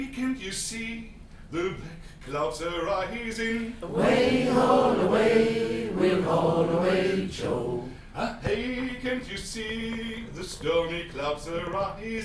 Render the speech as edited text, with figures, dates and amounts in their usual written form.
Can't you see the black clouds are rising? Away, all away, we'll haul away, Joe. Hey, can't you see the stormy clouds are rising?